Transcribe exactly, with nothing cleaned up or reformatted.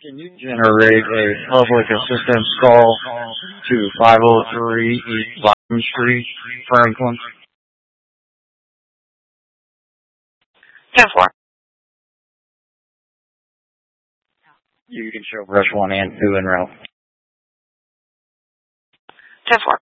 Can you generate a public assistance call to five oh three East Bottom Street, Franklin? ten four. You can show brush one and two in row. ten four.